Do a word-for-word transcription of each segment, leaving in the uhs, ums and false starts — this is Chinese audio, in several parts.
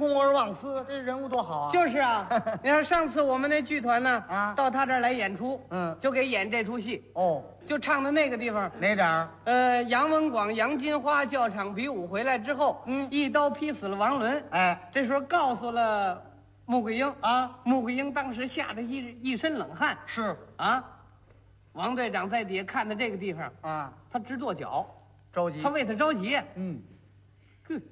公而忘私，这人物多好啊！ 就是啊，你看上次我们那剧团呢， 啊到他这儿来演出， 嗯就给演这出戏， 哦， 就唱的那个地方， 哪点儿？ 呃，杨文广、杨金花教场比武回来之后， 嗯一刀劈死了王伦。 哎这时候告诉了穆桂英啊， 穆桂英当时吓得一一身冷汗是啊。王队长在底下看的这个地方， 啊， 他直跺脚， 着急他。为他着急。 嗯哼，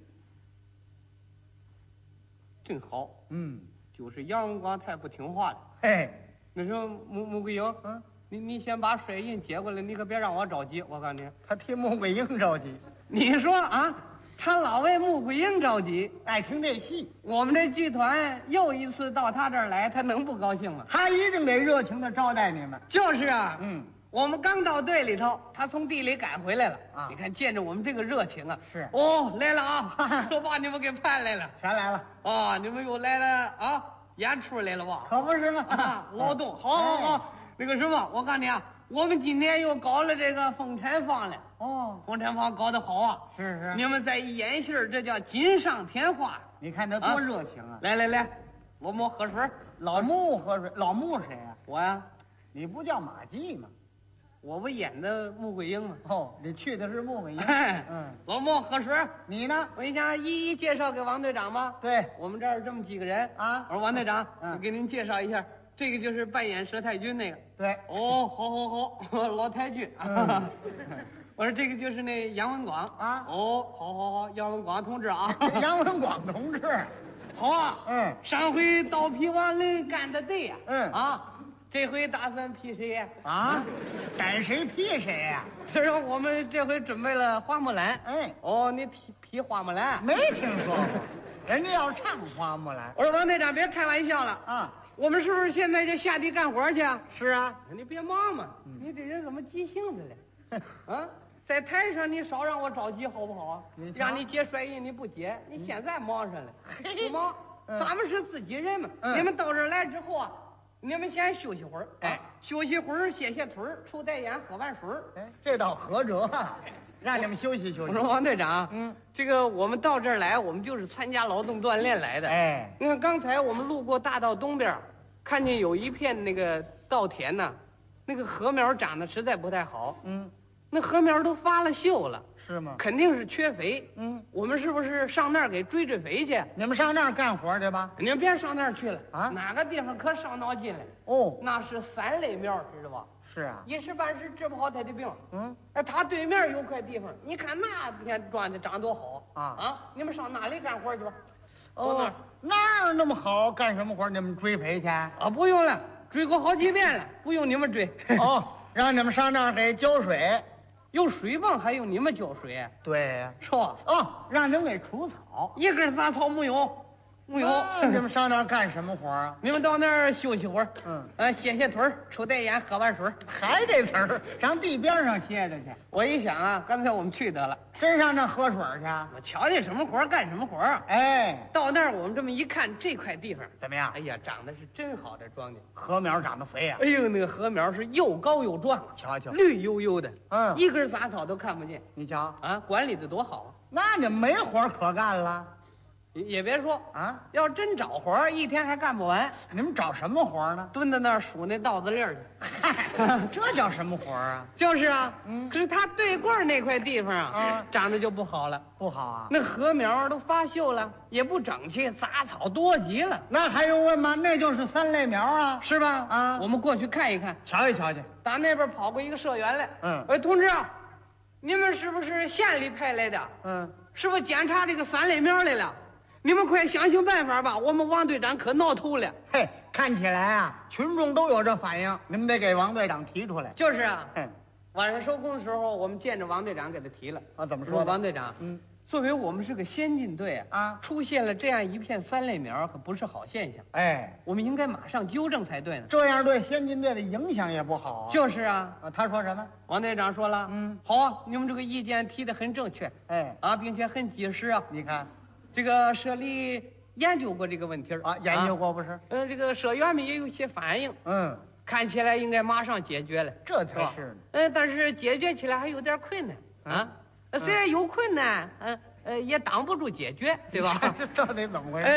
真好， 嗯， 就是杨文广太不听话了。 嘿， 那时候穆穆桂英， 嗯， 你你先把水印接过来，你可别让我着急。我告诉你， 他替穆桂英着急， 你说啊，他老为穆桂英着急。 爱听这戏， 我们这剧团又一次到他这儿来，他能不高兴吗？ 他一定得热情的招待你们。 就是啊， 嗯， 我们刚到队里头，他从地里赶回来了啊你看见着我们这个热情啊， 是哦，来了啊，都把你们给盼来了。 全来了， 哦，你们又来了啊，演出来了吧？ 可不是吗？ 啊，劳动，好好好。那个什么，我告诉你啊，我们今天又搞了这个风产坊了。 哦， 风产坊搞得好啊！ 是是， 你们再一演戏儿，这叫锦上添花。 你看他多热情啊！ 来来来，罗某喝水。 老穆喝水，老穆谁呀？ 我呀， 你不叫马季吗？ 我不演的穆桂英吗？ 哦，你去的是穆桂英。 嗯嗯， 老莫喝水。 你呢？ 我你想一一介绍给王队长吧。 对我们这儿这么几个人啊我说王队长， 嗯我给您介绍一下，这个就是扮演佘太君那个。 对， 哦，好好好，老太君。 嗯我说这个就是那杨文广啊哦，好好好，杨文广同志啊。 杨文广同志。 好啊。 嗯上回刀劈王伦干的对呀。 嗯啊，这回打算劈谁呀？ 啊，逮谁劈谁呀？ 所以说我们这回准备了花木兰。 哎， 哦，你劈劈花木兰？ 没听说过，人家要唱花木兰我说王队长别开玩笑了， 啊。 我们是不是现在就下地干活去啊？ 是啊， 你别忙嘛，你这人怎么急性子了？啊，在台上你少让我着急好不好啊你？瞧让你接摔印你不接，你现在忙上了，不忙？ 嗯咱们是自己人嘛。 嗯你们到这儿来之后啊，你们先休息会儿， 哎啊，休息会儿，歇歇腿儿，抽袋烟，喝碗水儿。 哎，这倒合辙啊，让你们休息休息。 我说王队长， 嗯， 这个我们到这儿来，我们就是参加劳动锻炼来的。 哎， 你看刚才我们路过大道东边儿，看见有一片那个稻田呐，那个禾苗长得实在不太好， 嗯， 那禾苗都发了锈了， 是吗？ 肯定是缺肥。 嗯， 我们是不是上那儿给追追肥去？ 你们上那儿干活去吧。 你们别上那儿去了啊哪个地方可伤脑筋了？ 哦， 那是三类苗，知道吧？ 是啊， 一时半时治不好他的病。 嗯， 哎，他对面有块地方，你看那片庄稼长多好啊啊！你们上那里干活去吧。到那哦儿， 那儿那么好，干什么活？你们追赔去？ 啊，不用了，追过好几遍了，不用你们追。 哦，让你们上那儿给浇水。 有水泵还用你们浇水？ 对呀。 是吧？ 哦，让你们给除草。 一根杂草没有，没有。 那你们上那儿干什么活啊？ 你们到那儿休息会儿， 嗯， 呃，歇歇腿儿，抽袋烟，喝碗水儿。 还这词儿，上地边上歇着去， 我一想啊，干脆我们去得了。 真上那儿喝水去？ 我瞧见什么活儿干什么活儿啊。 哎， 到那儿我们这么一看，这块地方， 怎么样哎？呀，长得是真好，这庄稼。 禾苗长得肥呀、 哎呦，那个禾苗是又高又壮， 瞧瞧， 绿油油的， 嗯一根杂草都看不见你瞧， 啊，管理的多好。 那你们没活可干了也也别说， 啊？ 要真找活儿，一天还干不完， 你们找什么活呢？ 蹲在那儿数那稻子粒儿去。 嗨，这叫什么活啊？ 就是啊， 嗯可是他对过儿那块地方啊， 啊长得就不好了， 不好啊？ 那禾苗都发锈了，也不整齐，杂草多极了， 那还用问吗？那就是三类苗啊！ 是吧？ 啊我们过去看一看。 瞧一瞧去。 打那边跑过一个社员来， 嗯哎，同志啊，你们是不是县里派来的？ 嗯， 是不是检查这个三类苗来了？你们快想想办法吧！我们王队长可闹头了。 嘿，看起来啊，群众都有这反应，你们得给王队长提出来。 就是啊， 哼， 晚上收工的时候，我们见着王队长给他提了。 啊，怎么说说的？ 王队长， 嗯， 作为我们是个先进队啊， 啊， 出现了这样一片三类苗，可不是好现象。 哎， 我们应该马上纠正才对呢。 这样对先进队的影响也不好啊。 就是啊， 啊，他说什么？ 王队长说了， 嗯， 好啊，你们这个意见提得很正确哎， 啊，并且很及时啊。 你看这个社里研究过这个问题儿啊，研究过不是？ 呃，这个社员们也有一些反应， 嗯， 看起来应该马上解决了， 这是吧才是呢。 嗯，但是解决起来还有点困难啊。呃虽然有困难，嗯呃，也挡不住解决，对吧？ 这到底怎么回事？ 哎